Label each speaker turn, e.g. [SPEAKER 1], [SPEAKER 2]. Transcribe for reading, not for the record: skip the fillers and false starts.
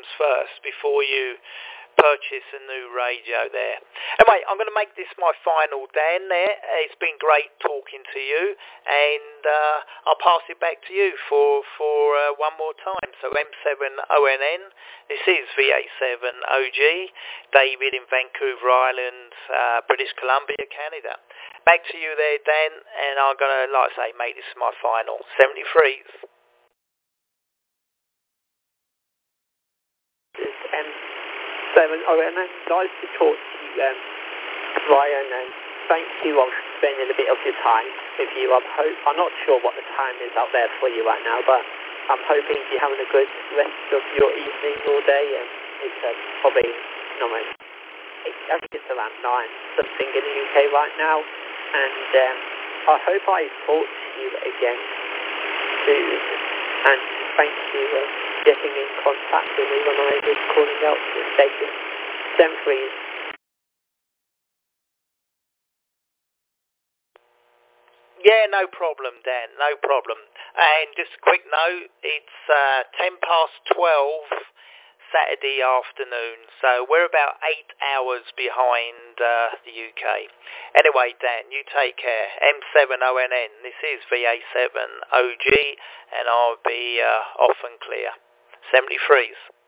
[SPEAKER 1] first before you purchase a new radio there. Anyway, I'm going to make this my final, Dan, there. It's been great talking to you, and I'll pass it back to you for one more time. So M7ONN, this is VA7OG, David in Vancouver Island, British Columbia, Canada. Back to you there, Dan, and I'm going to, like I say, make this my final. 73s.
[SPEAKER 2] Nice to talk to you, Ryan, and thank you for spending a bit of your time with you. I'm not sure what the time is out there for you right now, but I'm hoping you're having a good rest of your evening or day, and it's probably, I think it's around 9 something in the UK right now, and I hope I talk to you again soon, and thank you for getting in contact with me when I was calling out to the station. 73s.
[SPEAKER 1] Yeah, no problem, Dan, no problem. And just a quick note, it's 10 past 12 Saturday afternoon, so we're about 8 hours behind the UK. Anyway, Dan, you take care. M7ONN, this is VA7OG, and I'll be off and clear. 73s.